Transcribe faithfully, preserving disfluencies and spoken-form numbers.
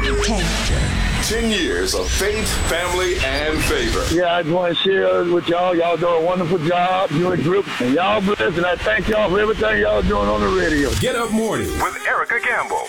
Ten years of faith, family, and favor. Yeah, I just want to share with y'all. Y'all do a wonderful job, you and group, and y'all blessed, and I thank y'all for everything y'all doing on the radio. Get Up Morning with Erica Campbell.